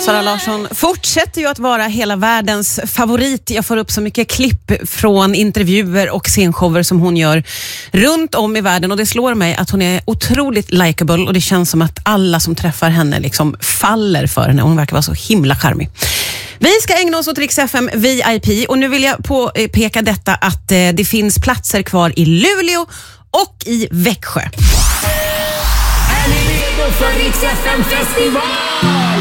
Sara Larsson fortsätter ju att vara hela världens favorit. Jag får upp så mycket klipp från intervjuer och scenshower som hon gör runt om i världen. Och det slår mig att hon är otroligt likeable. Och det känns som att alla som träffar henne liksom faller för henne. Hon verkar vara så himla charmig. Vi ska ägna oss åt Rix FM VIP. Och nu vill jag påpeka detta att det finns platser kvar i Luleå och i Växjö. Är ni redo för Rix FM festival?